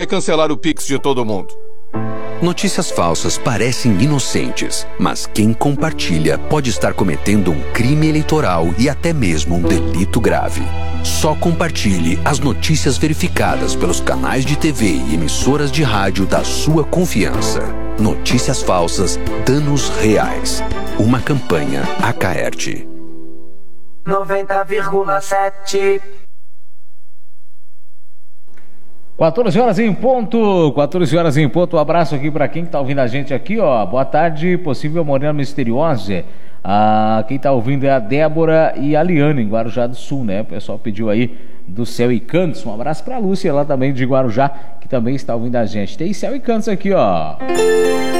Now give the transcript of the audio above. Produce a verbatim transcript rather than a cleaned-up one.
cancelar o Pix de todo mundo. Notícias falsas parecem inocentes, mas quem compartilha pode estar cometendo um crime eleitoral e até mesmo um delito grave. Só compartilhe as notícias verificadas pelos canais de T V e emissoras de rádio da sua confiança. Notícias falsas, danos reais. Uma campanha Acaerte. noventa vírgula sete. quatorze horas em ponto, quatorze horas em ponto. Um abraço aqui para quem está ouvindo a gente aqui, ó. Boa tarde, possível morena misteriosa. Ah, quem está ouvindo é a Débora e a Liane, em Guarujá do Sul, né? O pessoal pediu aí do Céu e Cantos. Um abraço para a Lúcia lá também de Guarujá, que também está ouvindo a gente. Tem Céu e Cantos aqui, ó.